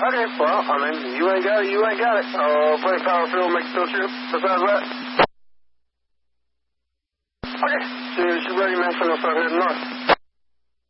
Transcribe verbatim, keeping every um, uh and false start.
Okay, well, I mean, you ain't got it, you ain't got it. Uh, brake power fuel makes still trip. Besides that. Okay, she, she's ready, man. So I'm gonna start heading north.